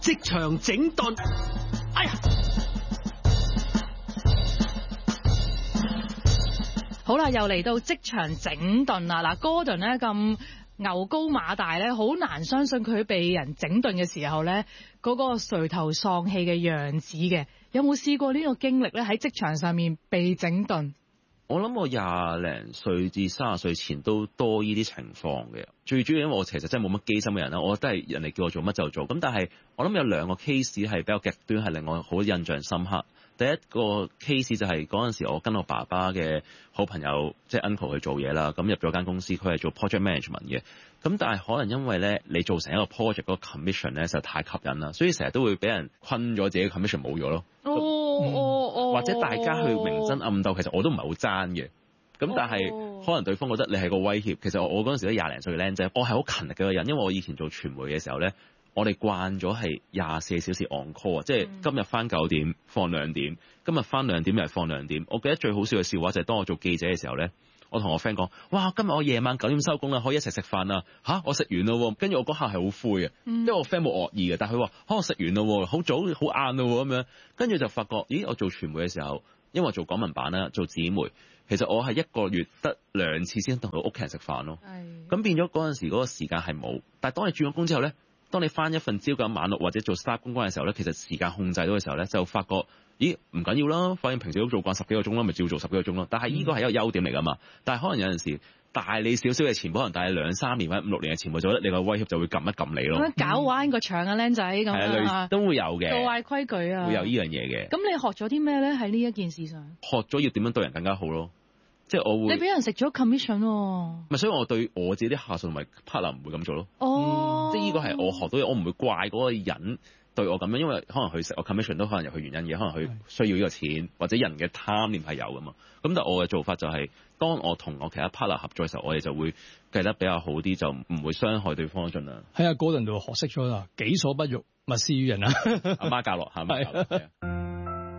職場整頓，哎呀！ 好啦，又嚟到職場整頓啦。嗱，Gordon 咧咁牛高馬大咧，好難相信佢被人整頓嘅時候咧，嗰個垂頭喪氣嘅樣子嘅。有冇試過呢個經歷咧？喺職場上面被整頓？ 我諗我廿零歲至30歲前都多呢啲情況嘅。最主要因為我其實真係冇乜機心嘅人啦，我都係人哋叫我做乜就做。咁但係我諗有2個 case 係比較極端，係令我好印象深刻。第一個 case 就係嗰陣時我跟我爸爸嘅好朋友即係 uncle 去做嘢啦，咁入咗間公司，佢係做 project management 嘅。咁但係可能因為咧你做成一個 project 嗰個 commission 咧實在太吸引啦，所以成日都會俾人困咗自己 commission 冇咗咯。或者大家去明爭暗鬥，其實我都唔係好爭嘅。咁但係可能對方覺得你係個威脅。其實我嗰陣時都廿零歲嘅僆仔，我係好勤力嘅一個人，因為我以前做傳媒嘅時候咧，我哋慣咗係24小時 on call 啊，即係今日返9點放2點，今日返2點又係放2點。我記得最好笑嘅笑話就係當我做記者嘅時候咧，我同我 friend 講：哇，今日我夜晚9點收工啦，可以一齊食飯啦。嚇，我食完啦喎。跟住我嗰下係好灰嘅，因為我 friend 冇惡意嘅，但係佢話：我食完啦喎，好早好晏啦喎咁樣。跟住就發覺，咦，我做傳媒嘅時候，因為我做港聞版啦，做紙媒，其實我係1個月得2次先同到屋企人食飯咯。咁變咗嗰陣時嗰個時間係冇。但係當你轉咗工之後咧，當你返一份朝九晚6或者做 staff 公關嘅時候咧，其實時間控制到嘅時候咧，就發覺咦唔緊要啦，反正平時都做慣10幾個鐘啦，咪照做10幾個鐘咯。但係呢個係一個優點嚟㗎嘛。但係可能有陣時大你少少嘅前輩，可能大你2-3年或者5、6年嘅前輩，就覺得你個威脅就會撳一撳你咯。 咁樣搞彎個場啊，僆仔咁啊， 都會有嘅， 做壞規矩啊， 會有呢樣嘢嘅。 咁你學咗啲咩咧？喺呢一件事上， 學咗要點樣對人更加好咯。即係我會， 你俾人食咗 commission 喎。 咪所以我對我自己啲下屬同埋 partner 唔會咁做咯。 哦， 即係呢個係我學到嘢，我唔會怪嗰個人對我咁樣，因為可能佢食我 commission 都可能有佢原因嘅，可能佢需要呢個錢，或者人嘅貪念係有噶嘛。咁但係我嘅做法就係，當我同我其他 partner 合作嘅時候，我哋就會計得比較好啲，就唔會傷害對方盡量。 喺阿Gordon度學識咗啦，己所不欲，勿施於人啊！ 阿媽教落係咪？